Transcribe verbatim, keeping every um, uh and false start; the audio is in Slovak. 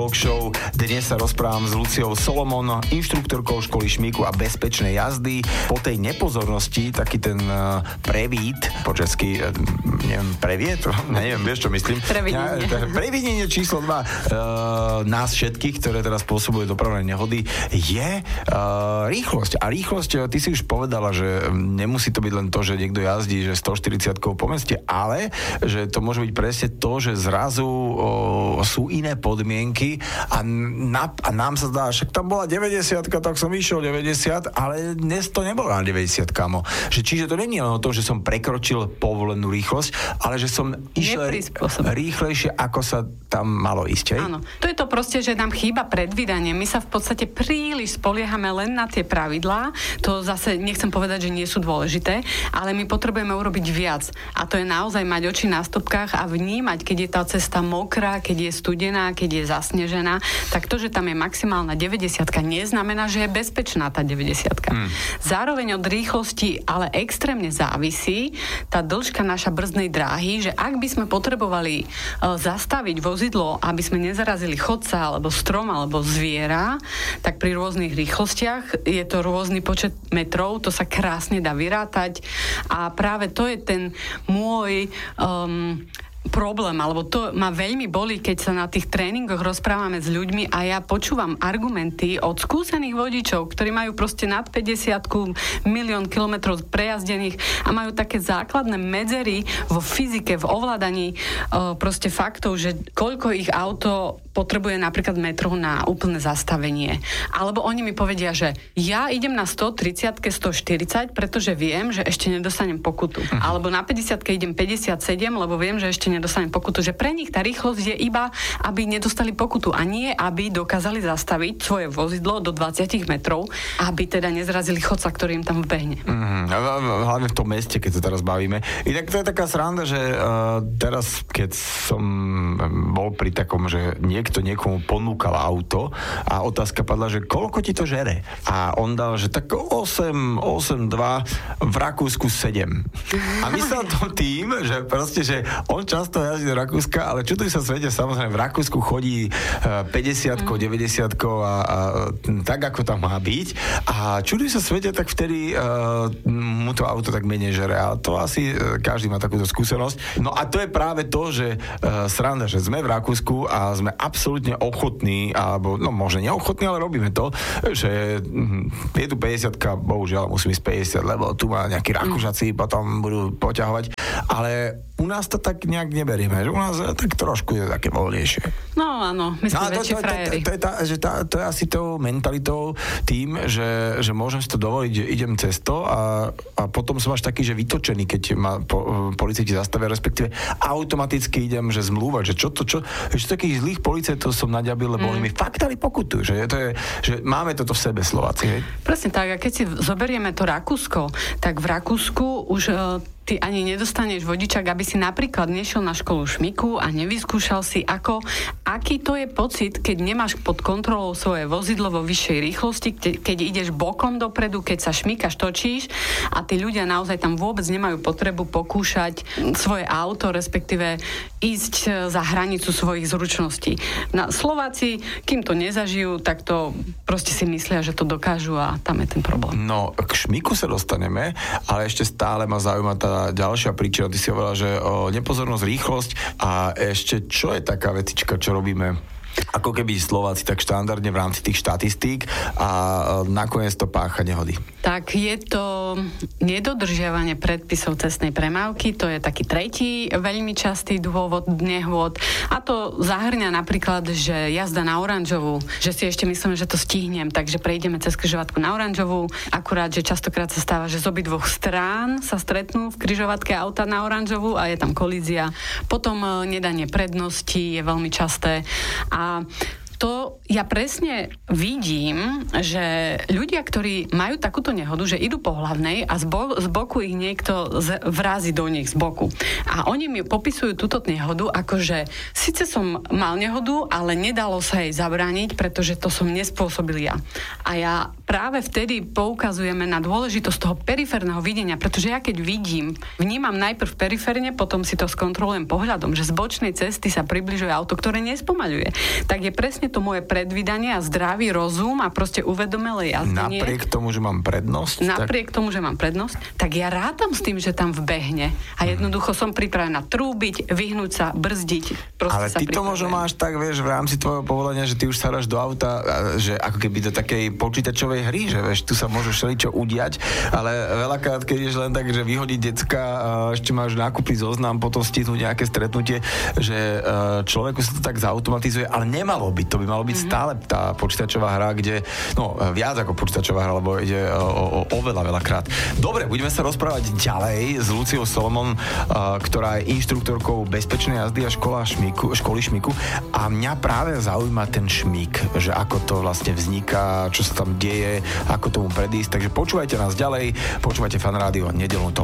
Show. Dnes sa rozprávam s Luciou Solomon, inštruktorkou školy šmíku a bezpečnej jazdy. Po tej nepozornosti, taký ten uh, prevít, po česky, uh, neviem, previet? neviem, vieš, čo myslím? Previnenie. Ja, previnenie číslo dva uh, nás všetkých, ktoré teraz spôsobujú dopravné nehody, je uh, rýchlosť. A rýchlosť, ty si už povedala, že nemusí to byť len to, že niekto jazdí, že stoštyridsiatkou po meste, ale že to môže byť presne to, že zrazu uh, sú iné podmienky a, na, a nám sa zdá, však tam bola deväťdesiatka, tak som išiel deväťdesiat, ale dnes to nebolo na deväťdesiat, kamo. Že, čiže to nie je len o tom, že som prekročil povolenú rýchlosť, ale že som išiel rýchlejšie, ako sa tam malo ísť. Hej? Áno. To je to proste, že nám chýba predvídanie. My sa v podstate príliš spoliehame len na tie pravidlá. To zase nechcem povedať, že nie sú dôležité, ale my potrebujeme urobiť viac. A to je naozaj mať oči na stopkách a vnímať, keď je tá cesta mokrá, keď je studená, keď je zasnežená, tak to, že tam je maximálna deväťdesiatka, neznamená, že je bezpečná tá deväťdesiatka. Hmm. Zároveň od rýchlosti ale extrémne závisí tá dĺžka naša brzdnej dráhy, že ak by sme potrebovali uh, zastaviť vozidlo, aby sme nezarazili chodca, alebo strom, alebo zviera, tak pri rôznych rýchlostiach je to rôzny počet metrov, to sa krásne dá vyrátať a práve to je ten môj um, problém, alebo to ma veľmi bolí, keď sa na tých tréningoch rozprávame s ľuďmi a ja počúvam argumenty od skúsených vodičov, ktorí majú proste nad päťdesiatku, milión kilometrov prejazdených a majú také základné medzery vo fyzike, v ovládaní uh, proste faktov, že koľko ich auto potrebuje napríklad metrov na úplné zastavenie. Alebo oni mi povedia, že ja idem na stotridsať, stoštyridsať, pretože viem, že ešte nedostanem pokutu. Uh-huh. Alebo na päťdesiatke idem päťdesiatsedem, lebo viem, že ešte nedostanem pokutu. Že pre nich tá rýchlosť je iba, aby nedostali pokutu a nie, aby dokázali zastaviť svoje vozidlo do dvadsať metrov, aby teda nezrazili chodca, ktorý im tam vbehne. Uh-huh. Hlavne v tom meste, keď sa teraz bavíme. Inak to je taká sranda, že uh, teraz, keď som bol pri takom, že niekto niekomu ponúkal auto a otázka padla, že koľko ti to žere? A on dal, že tak osem, osem, dva, v Rakúsku sedem. A myslel to tým, že proste, že on často jazdí do Rakúska, ale čuduj sa svete, samozrejme v Rakúsku chodí päťdesiatkou, deväťdesiatkou a, a tak, ako tam má byť. A čuduj sa svete, tak vtedy uh, mu to auto tak menej žere. A to asi uh, každý má takúto skúsenosť. No a to je práve to, že uh, sranda, že sme v Rakúsku a sme absolútne ochotní, alebo no možno neochotní, ale robíme to, že hm, je tu päťdesiatka, bohužiaľ musím ísť päťdesiat, lebo tu má nejakí Rakúšaci, potom budú poťahovať. Ale u nás to tak nejak neberieme, že u nás tak trošku je také voľnejšie. No áno, my sme no, väčšie frajeri. To, to, to, to, to, to, to je asi tou mentalitou tým, že, že môžem si to dovoliť, že idem cez to a, a potom som až taký, že vytočený, keď ma po, policajti zastavia, respektíve automaticky idem, že zmlúvať, že čo to, čo, že takých zlých policajtov som naďabil, lebo mm. oni mi fakt dali pokutu, že, to je, že máme toto v sebe, Slováci, hej? Presne tak, a keď si zoberieme to Rakúsko, tak v Rakúsku už ty ani nedostaneš vodičak, aby si napríklad nešiel na školu šmiku a nevyskúšal si, ako, aký to je pocit, keď nemáš pod kontrolou svoje vozidlo vo vyššej rýchlosti, keď, keď ideš bokom dopredu, keď sa šmikaš, točíš a tí ľudia naozaj tam vôbec nemajú potrebu pokúšať svoje auto, respektíve ísť za hranicu svojich zručností. Na Slováci, kým to nezažijú, tak to proste si myslia, že to dokážu a tam je ten problém. No, k šmiku sa dostaneme, ale ešte stále ma zaujíma tá ďalšia príčina, ty si hovorila, že o nepozornosť, rýchlosť a ešte čo je taká vecička, čo robíme ako keby Slováci tak štandardne v rámci tých štatistík a nakoniec to pácha nehody. Tak je to nedodržiavanie predpisov cestnej premávky, to je taký tretí veľmi častý dôvod nehôd a to zahŕňa napríklad, že jazda na oranžovú, že si ešte myslím, že to stihnem, takže prejdeme cez križovatku na oranžovú, akurát, že častokrát sa stáva, že z obidvoch strán sa stretnú v križovatke auta na oranžovú a je tam kolízia. Potom nedanie prednosti je veľmi časté a to ja presne vidím, že ľudia, ktorí majú takúto nehodu, že idú po hlavnej a z, bo- z boku ich niekto z- vrazí do nich z boku. A oni mi popisujú túto nehodu, ako že síce som mal nehodu, ale nedalo sa jej zabrániť, pretože to som nespôsobil ja. A ja práve vtedy poukazujeme na dôležitosť toho periférneho videnia, pretože ja keď vidím, vnímam najprv periférne, potom si to skontrolujem pohľadom, že z bočnej cesty sa približuje auto, ktoré nespomaľuje. Tak je presne to moje predvídanie a zdravý rozum a proste uvedomelé jazdenie. Napriek tomu, že mám prednosť? Napriek tak... tomu, že mám prednosť, tak ja rátam s tým, že tam vbehne. A jednoducho som pripravená trúbiť, vyhnúť sa, brzdiť. Ale ty to možno máš tak, vieš, v rámci tvojho povolania, že ty už sa dáš do auta, že ako keby do takej počítačovej hry, že vieš, tu sa môže všeličo udiať, ale veľakrát, keď ješ len tak, že vyhodiť decka, ešte máš nákupný zoznam, potom stihnúť nejaké stretnutie, že človeku sa to tak zautomatizuje, ale nemalo by, to by malo byť mm-hmm. stále tá počítačová hra, kde, no, viac ako počítačová hra, lebo ide o, o, o veľa, veľakrát. Dobre, budeme sa rozprávať ďalej s Luciou Solomon, ktorá je inštruktorkou bezpečnej jazdy a škola šmiku, školy šmiku a mňa práve zaujíma ten šmik, že ako to vlastne vzniká, čo sa tam deje, ako tomu predísť. Takže počúvajte nás ďalej, počúvajte Fan Rádio, nedeľnú